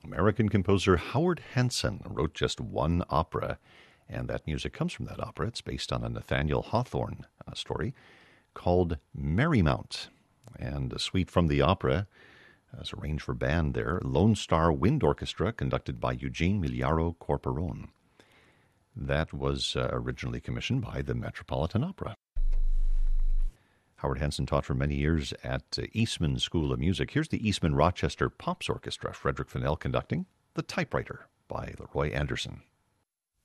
American composer Howard Hanson wrote just one opera, and that music comes from that opera. It's based on a Nathaniel Hawthorne story called Merrymount. And a suite from the opera is arranged for band there, Lone Star Wind Orchestra, conducted by Eugene Miliaro Corporon. That was originally commissioned by the Metropolitan Opera. Howard Hanson taught for many years at Eastman School of Music. Here's the Eastman Rochester Pops Orchestra, Frederick Fennell conducting The Typewriter by Leroy Anderson.